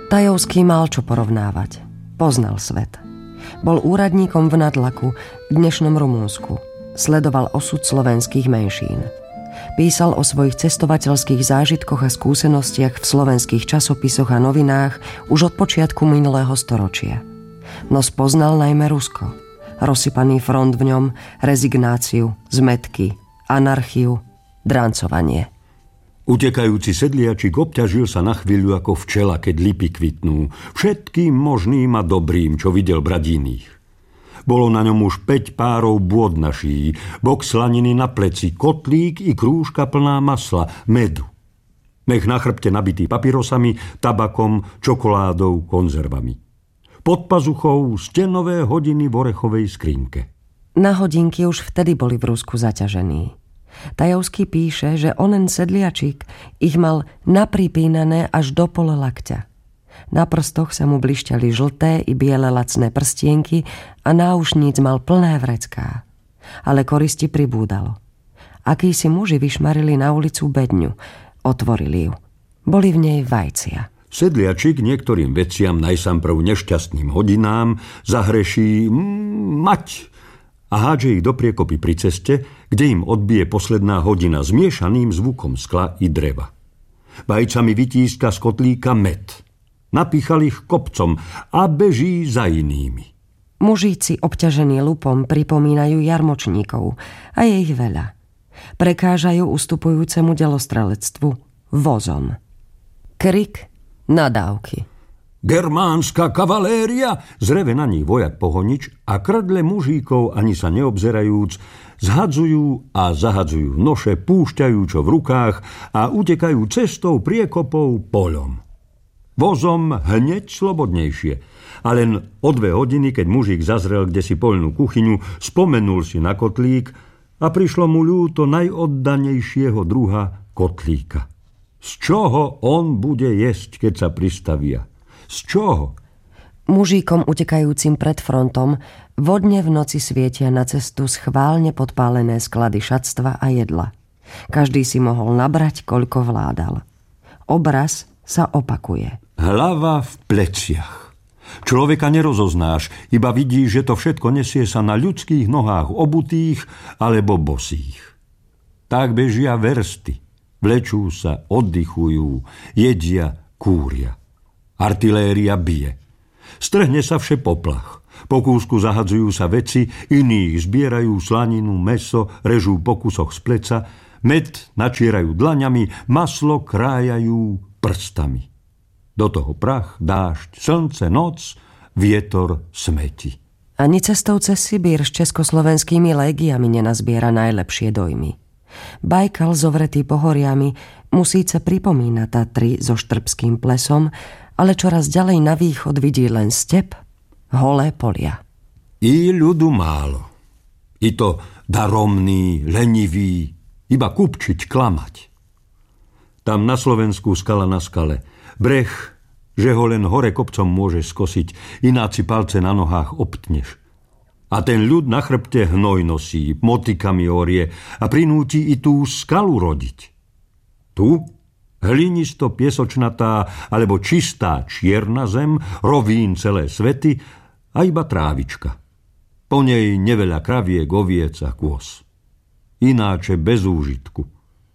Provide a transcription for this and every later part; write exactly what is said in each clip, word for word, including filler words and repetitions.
Tajovský mal čo porovnávať. Poznal svet. Bol úradníkom v Nadlaku, v dnešnom Rumunsku. Sledoval osud slovenských menšín. Písal o svojich cestovateľských zážitkoch a skúsenostiach v slovenských časopisoch a novinách už od počiatku minulého storočia. No spoznal najmä Rusko. Rozsypaný front v ňom, rezignáciu, zmätky, anarchiu, drancovanie. Utekajúci sedliačik obťažil sa na chvíľu ako včela, keď lipy kvitnú, všetkým možným a dobrým, čo videl brať iných. Bolo na ňom už päť párov bôd na šíji, bok slaniny na pleci, kotlík i krúžka plná masla, medu. Mech na chrbte nabitý papírosami, tabakom, čokoládou, konzervami. Pod pazuchou stenové hodiny v orechovej skrinke. Na hodinky už vtedy boli v Rusku zaťažení. Tajovský píše, že onen sedliačik ich mal napripínané až do pole lakťa. Na prstoch sa mu blišťali žlté i biele lacné prstienky a náušníc mal plné vrecká. Ale koristi pribúdalo. Akísi muži vyšmarili na ulicu bedňu, otvorili ju. Boli v nej vajcia. Sedliačik niektorým veciam, najsamprv nešťastným hodinám, zahreší mm, mať a hádže ich do priekopy pri ceste, kde im odbije posledná hodina zmiešaným zvukom skla i dreva. Vajcami vytíska z kotlíka med. Napíchal ich kopcom a beží za inými. Mužíci obťažení lupom pripomínajú jarmočníkov a je ich veľa. Prekážajú ustupujúcemu delostrelectvu vozom. Krik, nadávky. Germánska kavaléria, zreve na nich vojak pohonič a krdle mužíkov ani sa neobzerajúc zhadzujú a zahadzujú noše, púšťajú čo v rukách a utekajú cestou, priekopou, poľom. Vozom hneď slobodnejšie. A len o dve hodiny, keď mužík zazrel kdesi poľnú kuchyňu, spomenul si na kotlík a prišlo mu ľúto najoddanejšieho druha kotlíka. Z čoho on bude jesť, keď sa pristavia? Z čoho? Mužíkom utekajúcim pred frontom vodne v noci svietia na cestu schválne podpálené sklady šatstva a jedla. Každý si mohol nabrať, koľko vládal. Obraz sa opakuje. Hlava v pleciach. Človeka nerozoznáš, iba vidíš, že to všetko nesie sa na ľudských nohách obutých alebo bosých. Tak bežia versty. Vlečú sa, oddychujú, jedia, kúria. Artiléria bije. Strhne sa vše poplach. Po kúsku zahadzujú sa veci, iní zbierajú slaninu, mäso, režú po kusoch z pleca, med načierajú dlaňami, maslo krájajú prstami. Do toho prach, dážď, slnce, noc, vietor, smeti. Ani cestou cez Sibír s československými légiami nenazbiera najlepšie dojmy. Bajkal zovretý pohoriami mu síce pripomína Tatry so štrbským plesom, ale čoraz ďalej na východ vidí len step, holé polia. I ľudu málo. I to daromný, lenivý, iba kupčiť, klamať. Tam na Slovensku skala na skale. Breh, že ho len hore kopcom môžeš skosiť, ináci palce na nohách obtneš. A ten ľud na chrbte hnoj nosí, motikami orie a prinúti i tú skalu rodiť. Tu hlinisto piesočnatá alebo čistá čierna zem, rovín celé svety a iba trávička. Po nej neveľa kraviek, oviec a kôz. Ináče bez úžitku.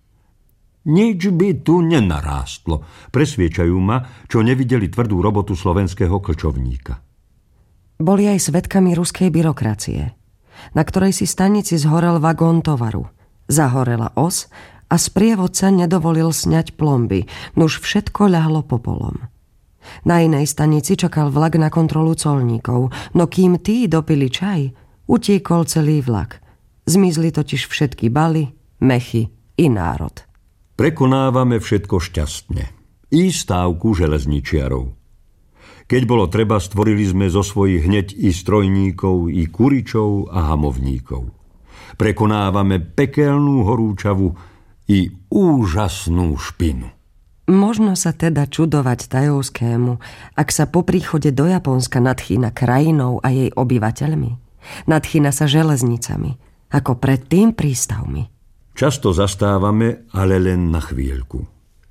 Nič by tu nenarástlo, presviečajú ma, čo nevideli tvrdú robotu slovenského klčovníka. Boli aj svedkami ruskej byrokracie, na ktorej si stanici zhorel vagón tovaru. Zahorela os a sprievodca nedovolil sňať plomby, nuž všetko ľahlo popolom. Na inej stanici čakal vlak na kontrolu colníkov, no kým tí dopili čaj, utiekol celý vlak. Zmizli totiž všetky baly, mechy i národ. Prekonávame všetko šťastne. I stávku železničiarov. Keď bolo treba, stvorili sme zo svojich hneď i strojníkov, i kuričov a hamovníkov. Prekonávame pekelnú horúčavu i úžasnú špinu. Možno sa teda čudovať Tajovskému, ak sa po príchode do Japonska nadchýna krajinou a jej obyvateľmi. Nadchýna sa železnicami, ako predtým prístavmi. Často zastávame, ale len na chvíľku.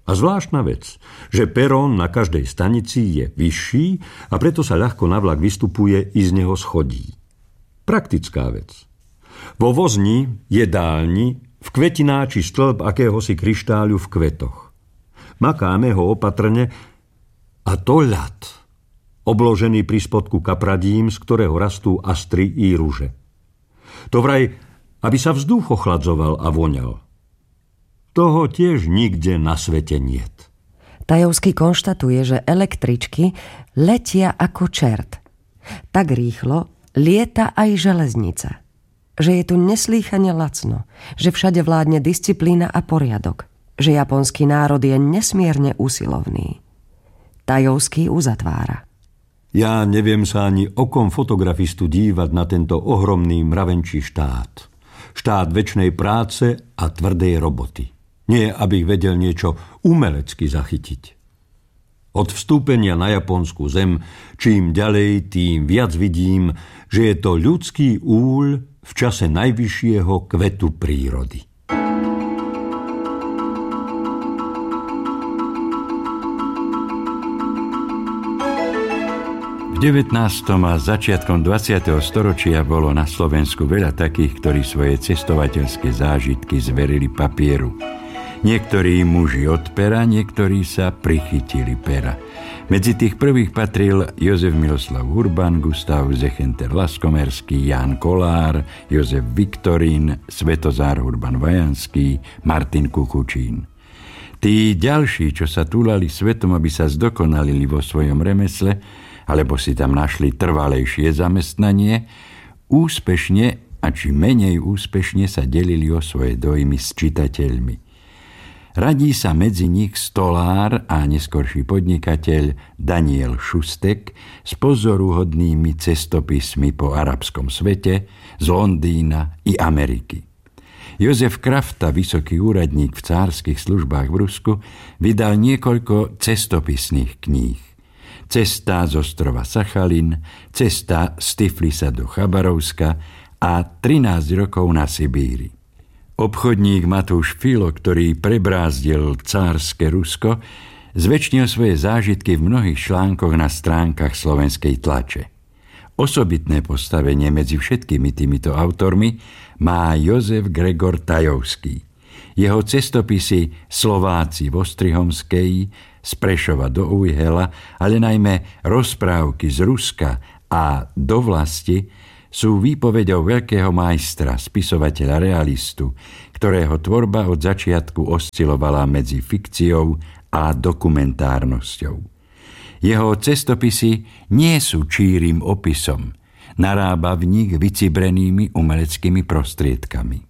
A zvláštna vec, že perón na každej stanici je vyšší a preto sa ľahko na vlak vystupuje i z neho schodí. Praktická vec. Vo vozni, jedálni, v kvetináči stĺp akéhosi kryštáľu v kvetoch. Makáme ho opatrne a to ľad, obložený pri spodku kapradím, z ktorého rastú astry i ruže. To vraj, aby sa vzduch ochladzoval a voňal. Toho tiež nikde na svete niet. Tajovský konštatuje, že električky letia ako čert. Tak rýchlo lieta aj železnica. Že je tu neslýchane lacno, že všade vládne disciplína a poriadok, že japonský národ je nesmierne usilovný. Tajovský uzatvára. Ja neviem sa ani okom fotografistu dívať na tento ohromný mravenčí štát. Štát večnej práce a tvrdej roboty. Nie, abych vedel niečo umelecky zachytiť. Od vstúpenia na japonskú zem, čím ďalej, tým viac vidím, že je to ľudský úľ v čase najvyššieho kvetu prírody. V devätnástom a začiatkom dvadsiateho storočia bolo na Slovensku veľa takých, ktorí svoje cestovateľské zážitky zverili papieru. Niektorí muži od pera, niektorí sa prichytili pera. Medzi tých prvých patril Jozef Miloslav Urban, Gustav Zechenter Laskomerský, Ján Kolár, Jozef Viktorín, Svetozár Urban Vajanský, Martin Kukučín. Tí ďalší, čo sa túlali svetom, aby sa zdokonalili vo svojom remesle, alebo si tam našli trvalejšie zamestnanie, úspešne a či menej úspešne sa delili o svoje dojmy s čitateľmi. Radí sa medzi nich stolár a neskorší podnikateľ Daniel Šustek s pozoruhodnými cestopismi po arabskom svete, z Londýna i Ameriky. Jozef Krafta, vysoký úradník v cárskych službách v Rusku, vydal niekoľko cestopisných kníh. Cesta z ostrova Sachalin, Cesta z Tiflisa do Chabarovska a trinásť rokov na Sibíri. Obchodník Matúš Filo, ktorý prebrázdil cárske Rusko, zväčšnil svoje zážitky v mnohých článkoch na stránkach slovenskej tlače. Osobitné postavenie medzi všetkými týmito autormi má Jozef Gregor Tajovský. Jeho cestopisy Slováci v Ostrihomskej, z Prešova do Ujhela, ale najmä Rozprávky z Ruska a Do vlasti sú výpovedou veľkého majstra, spisovateľa realistu, ktorého tvorba od začiatku oscilovala medzi fikciou a dokumentárnosťou. Jeho cestopisy nie sú čírym opisom, narába v nich vycibrenými umeleckými prostriedkami.